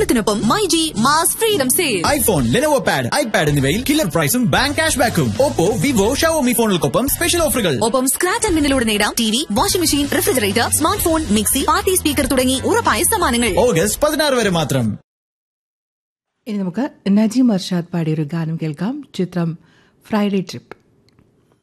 ഓണത്തിനൊപ്പം myG mass freedom sale. IPhone, Lenovo pad, iPad എന്നിവയിൽ killer പ്രൈസും bank cash ബാക്കും. Oppo, Vivo, Xiaomi ഫോണുകൾക്കൊപ്പം special ഓഫറുകൾ. ഒപ്പം സ്ക്രാച്ച് ആൻഡ് വിന്നിലൂടെ നേടാം TV, washing machine, refrigerator, smart phone, mixie, party speaker തുടങ്ങി ഉറപ്പായ സമ്മാനങ്ങൾ. ഓഗസ്റ്റ് 16 വരെ മാത്രം. ഇനി നമുക്ക് നജീം അർഷാദ് പാടിയൊരു ഗാനം കേൾക്കാം. ചിത്രം ഫ്രൈഡേ ട്രിപ്പ്.